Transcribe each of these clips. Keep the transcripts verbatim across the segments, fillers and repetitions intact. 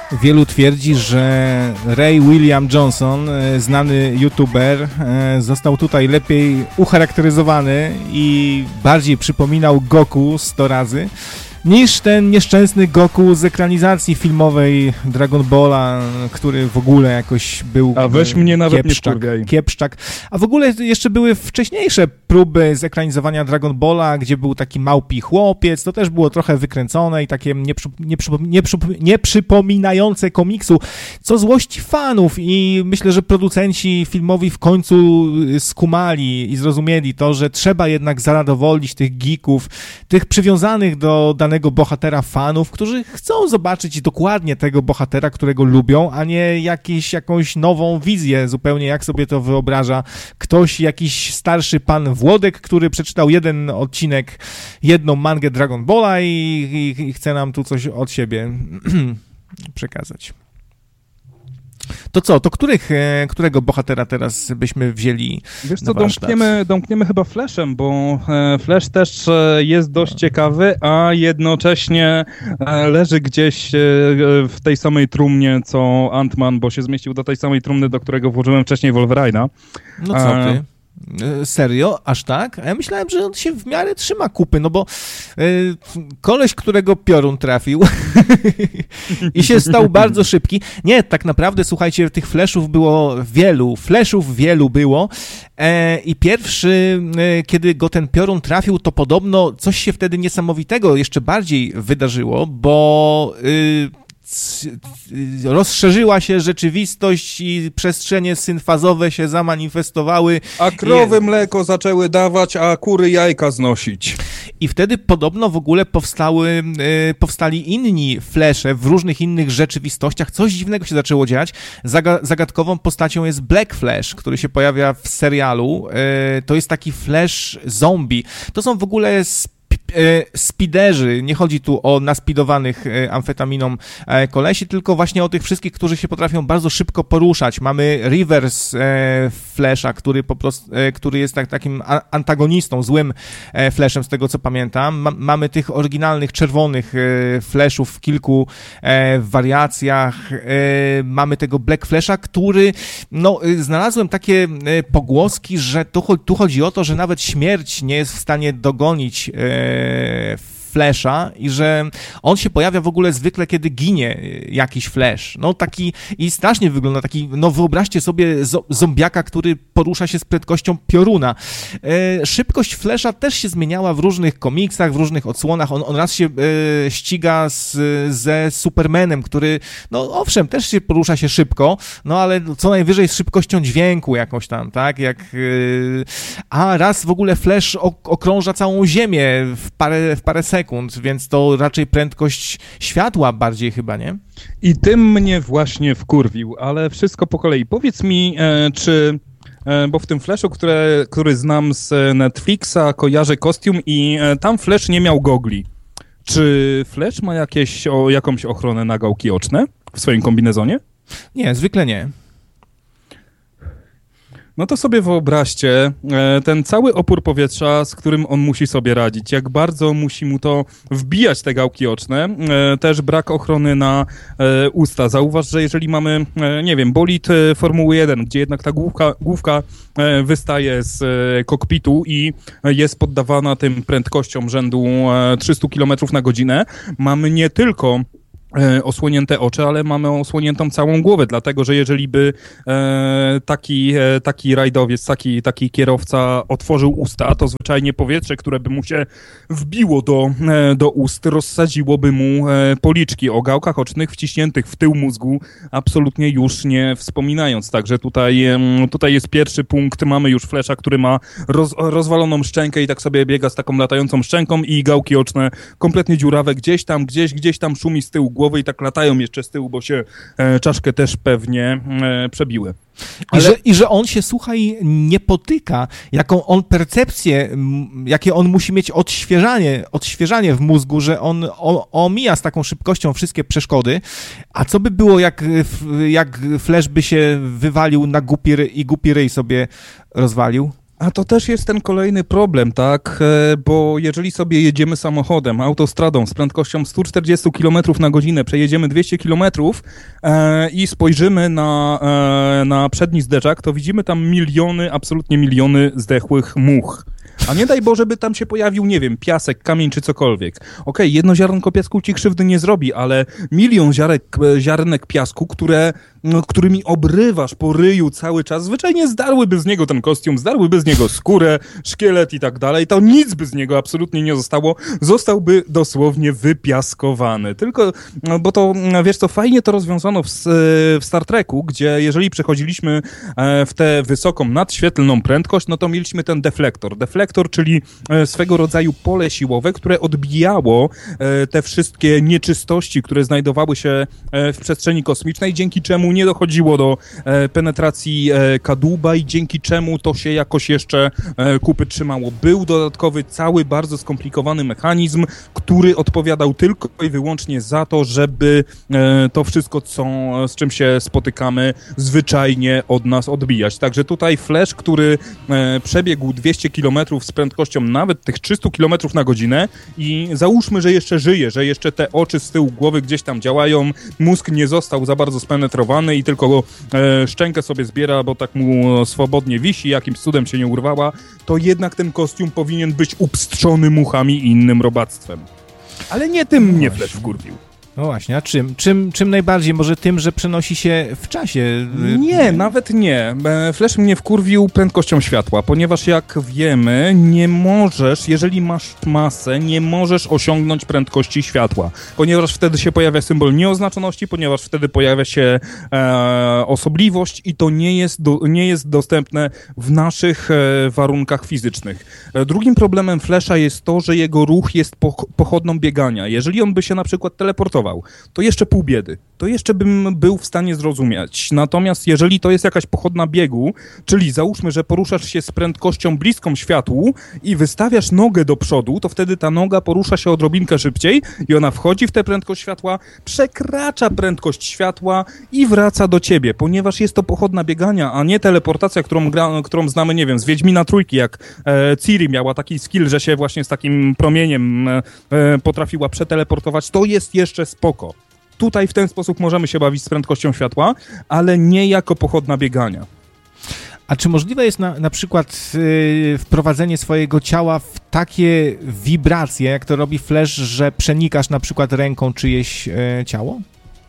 Wielu twierdzi, że Ray William Johnson, znany youtuber, został tutaj lepiej ucharakteryzowany i bardziej przypominał Goku sto razy niż ten nieszczęsny Goku z ekranizacji filmowej Dragon Balla, który w ogóle jakoś był A weź mnie nawet kiepszczak, nie kiepszczak. A w ogóle jeszcze były wcześniejsze próby zekranizowania Dragon Balla, gdzie był taki małpi chłopiec, to też było trochę wykręcone i takie nieprzy, nieprzy, nieprzy, nieprzypominające komiksu, co złości fanów i myślę, że producenci filmowi w końcu skumali i zrozumieli to, że trzeba jednak zadowolić tych geeków, tych przywiązanych do danego bohatera fanów, którzy chcą zobaczyć dokładnie tego bohatera, którego lubią, a nie jakiś, jakąś nową wizję zupełnie, jak sobie to wyobraża ktoś, jakiś starszy pan Włodek, który przeczytał jeden odcinek, jedną mangę Dragon Balla i, i, i chce nam tu coś od siebie przekazać. To co, to których, którego bohatera teraz byśmy wzięli? Wiesz co, domkniemy, domkniemy chyba Flashem, bo Flash też jest dość ciekawy, a jednocześnie leży gdzieś w tej samej trumnie co Ant-Man, bo się zmieścił do tej samej trumny, do którego włożyłem wcześniej Wolverine'a. No co ty? Serio? Aż tak? A ja myślałem, że on się w miarę trzyma kupy, no bo yy, koleś, którego piorun trafił i się stał bardzo szybki. Nie, tak naprawdę, słuchajcie, tych flashów było wielu, flashów wielu było e, i pierwszy, e, kiedy go ten piorun trafił, to podobno coś się wtedy niesamowitego jeszcze bardziej wydarzyło, bo... Yy, rozszerzyła się rzeczywistość i przestrzenie synfazowe się zamanifestowały. A krowy I... mleko zaczęły dawać, a kury jajka znosić. I wtedy podobno w ogóle powstały, yy, powstali inni flesze w różnych innych rzeczywistościach. Coś dziwnego się zaczęło dziać. Zaga- zagadkową postacią jest Black Flash, który się pojawia w serialu. Yy, to jest taki flash zombie. To są w ogóle sp- speederzy, nie chodzi tu o naspidowanych amfetaminą kolesi, tylko właśnie o tych wszystkich, którzy się potrafią bardzo szybko poruszać. Mamy Reverse Flasha, który po prostu, który jest tak, takim antagonistą, złym Flashem, z tego co pamiętam. Ma, mamy tych oryginalnych czerwonych Flashów w kilku wariacjach. Mamy tego Black Flasha, który, no, znalazłem takie pogłoski, że tu, tu chodzi o to, że nawet śmierć nie jest w stanie dogonić Flasha i że on się pojawia w ogóle zwykle, kiedy ginie jakiś Flash. No taki i strasznie wygląda, taki, no wyobraźcie sobie zo- zombiaka, który porusza się z prędkością pioruna. E, szybkość Flasha też się zmieniała w różnych komiksach, w różnych odsłonach. On, on raz się e, ściga z, ze Supermanem, który, no owszem, też się porusza się szybko, no ale co najwyżej z szybkością dźwięku jakąś tam, tak? Jak, e, a raz w ogóle Flash ok- okrąża całą Ziemię w parę, w parę sekund. sekund, więc to raczej prędkość światła bardziej chyba, nie? I tym mnie właśnie wkurwił, ale wszystko po kolei. Powiedz mi, e, czy... E, bo w tym Flashu, które, który znam z Netflixa, kojarzę kostium i e, tam Flash nie miał gogli. Czy Flash ma jakieś, o, jakąś ochronę na gałki oczne w swoim kombinezonie? Nie, zwykle nie. No to sobie wyobraźcie ten cały opór powietrza, z którym on musi sobie radzić, jak bardzo musi mu to wbijać te gałki oczne, też brak ochrony na usta. Zauważ, że jeżeli mamy, nie wiem, bolid Formuły jeden, gdzie jednak ta główka, główka wystaje z kokpitu i jest poddawana tym prędkościom rzędu trzysta kilometrów na godzinę, mamy nie tylko osłonięte oczy, ale mamy osłoniętą całą głowę, dlatego, że jeżeli by e, taki, e, taki rajdowiec, taki, taki kierowca otworzył usta, to zwyczajnie powietrze, które by mu się wbiło do, e, do ust, rozsadziłoby mu e, policzki, o gałkach ocznych wciśniętych w tył mózgu, absolutnie już nie wspominając. Także tutaj, e, tutaj jest pierwszy punkt, mamy już Flasha, który ma roz, rozwaloną szczękę i tak sobie biega z taką latającą szczęką i gałki oczne kompletnie dziurawe, gdzieś tam, gdzieś, gdzieś tam szumi z tyłu głowy i tak latają jeszcze z tyłu, bo się e, czaszkę też pewnie e, przebiły. Ale... I, że, I że on się, słuchaj, nie potyka, jaką on percepcję, m, jakie on musi mieć odświeżanie, odświeżanie w mózgu, że on o, omija z taką szybkością wszystkie przeszkody, a co by było, jak, jak Flash by się wywalił na głupi ry, i głupi ryj sobie rozwalił? A to też jest ten kolejny problem, tak? Bo jeżeli sobie jedziemy samochodem, autostradą z prędkością sto czterdzieści kilometrów na godzinę, przejedziemy dwieście kilometrów e, i spojrzymy na, e, na przedni zderzak, to widzimy tam miliony, absolutnie miliony zdechłych much. A nie daj Boże, by tam się pojawił, nie wiem, piasek, kamień czy cokolwiek. Okej, okay, jedno ziarnko piasku ci krzywdy nie zrobi, ale milion ziarek, ziarnek piasku, które, no, którymi obrywasz po ryju cały czas, zwyczajnie zdarłyby z niego ten kostium, zdarłyby z niego skórę, szkielet i tak dalej, to nic by z niego absolutnie nie zostało, zostałby dosłownie wypiaskowany. Tylko, no, bo to, wiesz co, fajnie to rozwiązano w, w Star Treku, gdzie jeżeli przechodziliśmy w tę wysoką, nadświetlną prędkość, no to mieliśmy ten deflektor. Deflektor czyli swego rodzaju pole siłowe, które odbijało te wszystkie nieczystości, które znajdowały się w przestrzeni kosmicznej, dzięki czemu nie dochodziło do penetracji kadłuba i dzięki czemu to się jakoś jeszcze kupy trzymało. Był dodatkowy, cały bardzo skomplikowany mechanizm, który odpowiadał tylko i wyłącznie za to, żeby to wszystko, co, z czym się spotykamy, zwyczajnie od nas odbijać. Także tutaj Flash, który przebiegł dwieście kilometrów z prędkością nawet tych trzysta kilometrów na godzinę i załóżmy, że jeszcze żyje, że jeszcze te oczy z tyłu głowy gdzieś tam działają, mózg nie został za bardzo spenetrowany i tylko e, szczękę sobie zbiera, bo tak mu swobodnie wisi, jakimś cudem się nie urwała, to jednak ten kostium powinien być upstrzony muchami i innym robactwem. Ale nie tym no mnie Flash wkurwił. No właśnie, a czym? czym? Czym najbardziej? Może tym, że przenosi się w czasie? Nie, nawet nie. Flash mnie wkurwił prędkością światła, ponieważ jak wiemy, nie możesz, jeżeli masz masę, nie możesz osiągnąć prędkości światła, ponieważ wtedy się pojawia symbol nieoznaczoności, ponieważ wtedy pojawia się e, osobliwość i to nie jest, do, nie jest dostępne w naszych e, warunkach fizycznych. E, drugim problemem Flasha jest to, że jego ruch jest po, pochodną biegania. Jeżeli on by się na przykład teleportował, to jeszcze pół biedy. To jeszcze bym był w stanie zrozumieć. Natomiast jeżeli to jest jakaś pochodna biegu, czyli załóżmy, że poruszasz się z prędkością bliską światłu i wystawiasz nogę do przodu, to wtedy ta noga porusza się odrobinkę szybciej i ona wchodzi w tę prędkość światła, przekracza prędkość światła i wraca do ciebie, ponieważ jest to pochodna biegania, a nie teleportacja, którą, gra, którą znamy, nie wiem, z Wiedźmina Trójki, jak e, Ciri miała taki skill, że się właśnie z takim promieniem e, potrafiła przeteleportować. To jest jeszcze spoko. Tutaj w ten sposób możemy się bawić z prędkością światła, ale nie jako pochodna biegania. A czy możliwe jest na, na przykład yy, wprowadzenie swojego ciała w takie wibracje, jak to robi Flash, że przenikasz na przykład ręką czyjeś yy, ciało?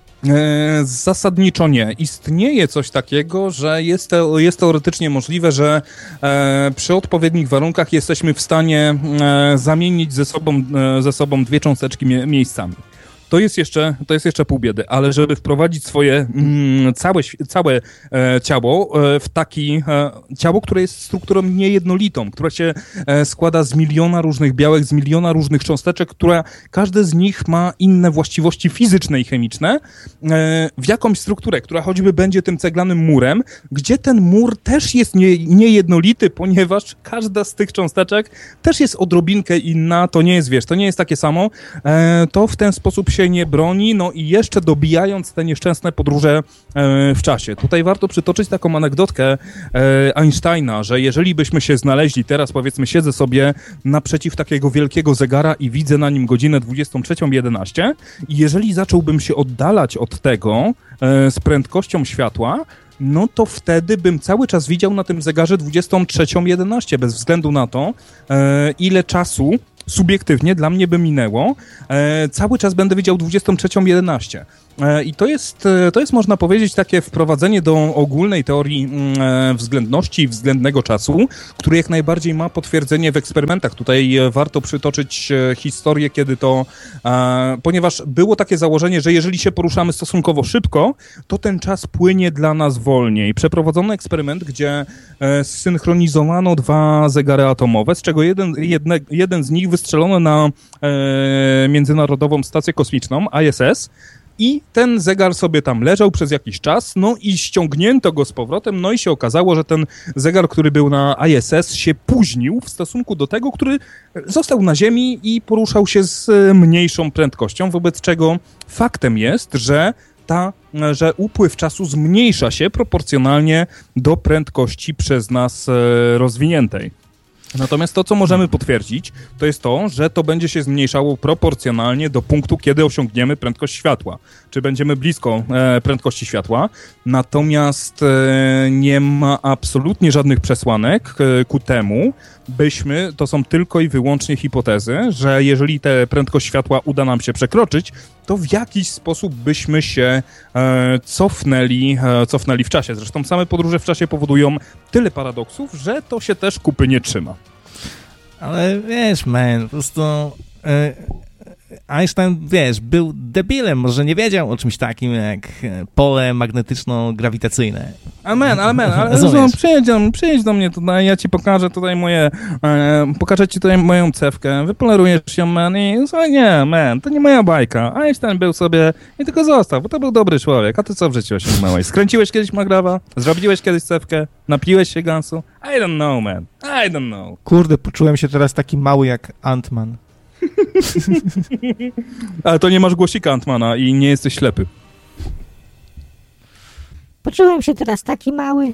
E, zasadniczo nie. Istnieje coś takiego, że jest, te, jest teoretycznie możliwe, że e, przy odpowiednich warunkach jesteśmy w stanie e, zamienić ze sobą, e, ze sobą dwie cząsteczki mie- miejscami. To jest jeszcze, to jest jeszcze pół biedy, ale żeby wprowadzić swoje mm, całe, całe e, ciało e, w taki e, ciało, które jest strukturą niejednolitą, które się e, składa z miliona różnych białek, z miliona różnych cząsteczek, które każde z nich ma inne właściwości fizyczne i chemiczne, e, w jakąś strukturę, która choćby będzie tym ceglanym murem, gdzie ten mur też jest nie, niejednolity, ponieważ każda z tych cząsteczek też jest odrobinkę inna, to nie jest, wiesz, to nie jest takie samo, e, to w ten sposób się nie broni, no i jeszcze dobijając te nieszczęsne podróże e, w czasie. Tutaj warto przytoczyć taką anegdotkę e, Einsteina, że jeżeli byśmy się znaleźli teraz, powiedzmy, siedzę sobie naprzeciw takiego wielkiego zegara i widzę na nim godzinę dwudziestą trzecią jedenaście i jeżeli zacząłbym się oddalać od tego e, z prędkością światła, no to wtedy bym cały czas widział na tym zegarze dwudziestą trzecią jedenaście, bez względu na to, e, ile czasu subiektywnie dla mnie by minęło, e, cały czas będę widział dwudziestą trzecią jedenaście. E, I to jest, to jest, można powiedzieć, takie wprowadzenie do ogólnej teorii e, względności i względnego czasu, który jak najbardziej ma potwierdzenie w eksperymentach. Tutaj warto przytoczyć historię, kiedy to, e, ponieważ było takie założenie, że jeżeli się poruszamy stosunkowo szybko, to ten czas płynie dla nas wolniej. Przeprowadzono eksperyment, gdzie e, zsynchronizowano dwa zegary atomowe, z czego jeden, jedne, jeden z nich wystrzelono na e, Międzynarodową Stację Kosmiczną, I S S, i ten zegar sobie tam leżał przez jakiś czas, no i ściągnięto go z powrotem, no i się okazało, że ten zegar, który był na I S S, się późnił w stosunku do tego, który został na Ziemi i poruszał się z mniejszą prędkością, wobec czego faktem jest, że ta, że upływ czasu zmniejsza się proporcjonalnie do prędkości przez nas e, rozwiniętej. Natomiast to, co możemy potwierdzić, to jest to, że to będzie się zmniejszało proporcjonalnie do punktu, kiedy osiągniemy prędkość światła. Czy będziemy blisko e, prędkości światła. Natomiast e, nie ma absolutnie żadnych przesłanek e, ku temu, byśmy, to są tylko i wyłącznie hipotezy, że jeżeli tę prędkość światła uda nam się przekroczyć, to w jakiś sposób byśmy się e, cofnęli, e, cofnęli w czasie. Zresztą same podróże w czasie powodują tyle paradoksów, że to się też kupy nie trzyma. Ale wiesz, man, po prostu e, Einstein, wiesz, był debilem, może nie wiedział o czymś takim jak pole magnetyczno-grawitacyjne. Ale man, ale man, ale no, przyjedź, przyjedź do mnie tutaj, ja ci pokażę tutaj moje, e, pokażę ci tutaj moją cewkę, wypolerujesz ją, man, i słuchaj, nie, man, to nie moja bajka. Einstein był sobie i tylko został, bo to był dobry człowiek. A ty co w życiu osiągnąłeś? Skręciłeś kiedyś magrawa? Zrobiłeś kiedyś cewkę? Napiłeś się gansu? I don't know, man, I don't know. Kurde, poczułem się teraz taki mały jak Ant-Man. Ale to nie masz głosika Ant-Mana i nie jesteś ślepy. Poczułem się teraz taki mały.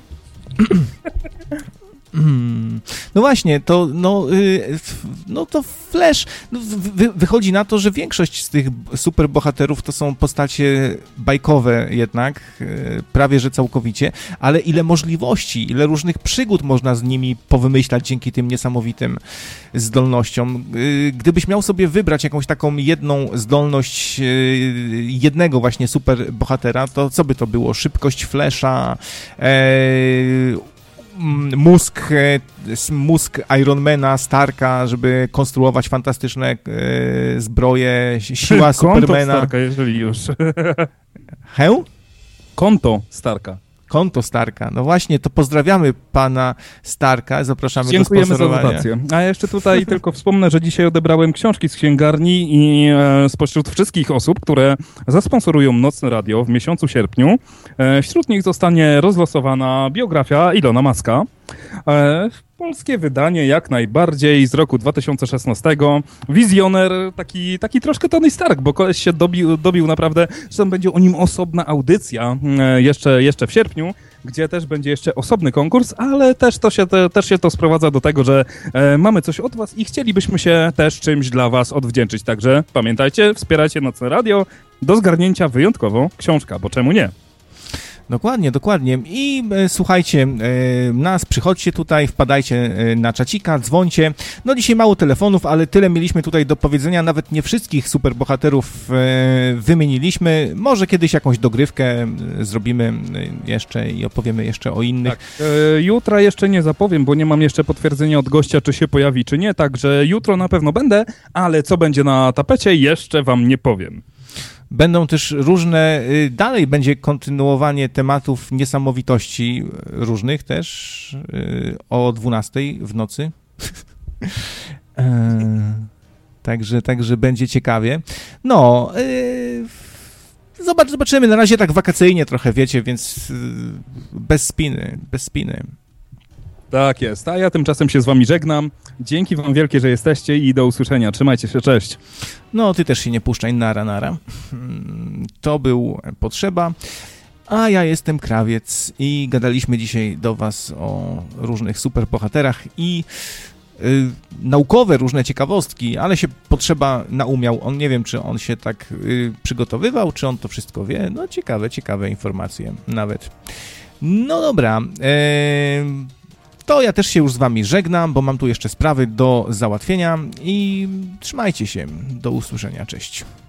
Hmm. No właśnie, to no, yy, no to Flash, no, wy, wychodzi na to, że większość z tych superbohaterów to są postacie bajkowe jednak, yy, prawie że całkowicie, ale ile możliwości, ile różnych przygód można z nimi powymyślać dzięki tym niesamowitym zdolnościom. Yy, gdybyś miał sobie wybrać jakąś taką jedną zdolność yy, jednego właśnie superbohatera, to co by to było? Szybkość Flasha, yy, mózg, mózg Ironmana, Starka, żeby konstruować fantastyczne e, zbroje, siła Supermana. Konto Starka, jeżeli już. He? Konto Starka. Konto Starka. No właśnie, to pozdrawiamy pana Starka, zapraszamy Dziękujemy do sponsorowania. za dotację. A jeszcze tutaj tylko wspomnę, że dzisiaj odebrałem książki z księgarni i e, spośród wszystkich osób, które zasponsorują Nocne Radio w miesiącu sierpniu, e, wśród nich zostanie rozlosowana biografia Ilona Muska. E, polskie wydanie jak najbardziej z roku dwa tysiące szesnastego. Wizjoner, taki, taki troszkę Tony Stark, bo koleś się dobił, dobił naprawdę, że tam będzie o nim osobna audycja e, jeszcze, jeszcze w sierpniu, gdzie też będzie jeszcze osobny konkurs, ale też, to się, te, też się to sprowadza do tego, że e, mamy coś od was i chcielibyśmy się też czymś dla was odwdzięczyć. Także pamiętajcie, wspierajcie Nocne Radio, do zgarnięcia wyjątkowo książka, bo czemu nie? Dokładnie, dokładnie. I e, słuchajcie, e, nas, przychodźcie tutaj, wpadajcie e, na czacika, dzwońcie. No dzisiaj mało telefonów, ale tyle mieliśmy tutaj do powiedzenia. Nawet nie wszystkich superbohaterów e, wymieniliśmy. Może kiedyś jakąś dogrywkę e, zrobimy jeszcze i opowiemy jeszcze o innych. Tak. E, jutra jeszcze nie zapowiem, bo nie mam jeszcze potwierdzenia od gościa, czy się pojawi, czy nie. Także jutro na pewno będę, ale co będzie na tapecie, jeszcze wam nie powiem. Będą też różne, dalej będzie kontynuowanie tematów niesamowitości różnych też o dwunastej w nocy. Także, także będzie ciekawie. No, zobacz, zobaczymy. Na razie tak wakacyjnie trochę, wiecie, więc bez spiny, bez spiny. Tak jest, a ja tymczasem się z wami żegnam. Dzięki wam wielkie, że jesteście i do usłyszenia. Trzymajcie się, cześć. No, ty też się nie puszczaj, nara, nara. To był Potrzeba, a ja jestem Krawiec i gadaliśmy dzisiaj do was o różnych superbohaterach i y, naukowe różne ciekawostki, ale się Potrzeba naumiał. On nie wiem, czy on się tak y, przygotowywał, czy on to wszystko wie. No, ciekawe, ciekawe informacje nawet. No dobra, y, to ja też się już z wami żegnam, bo mam tu jeszcze sprawy do załatwienia i trzymajcie się. Do usłyszenia. Cześć.